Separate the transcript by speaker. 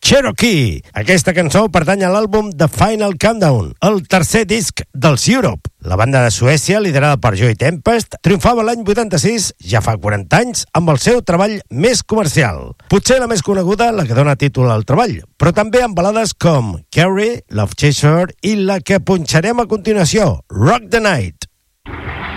Speaker 1: Cherokee. Aquesta cançó pertany a l'àlbum The Final Countdown, el tercer disc dels Europe. La banda de Suècia, liderada per Joey Tempest, triomfava l'any 86, ja fa 40 anys, amb el seu treball més comercial. Potser la més coneguda, la que dona títol al treball, però també amb balades com Carrie, Love Chaser i la que punxarem a continuació, Rock the Night.